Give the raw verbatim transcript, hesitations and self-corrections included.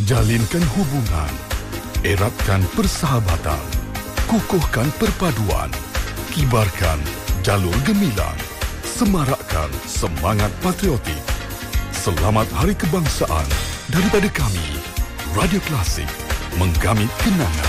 Jalinkan hubungan, eratkan persahabatan, kukuhkan perpaduan, kibarkan jalur gemilang, semarakkan semangat patriotik. Selamat Hari Kebangsaan daripada kami, Radio Klasik, menggamit kenangan.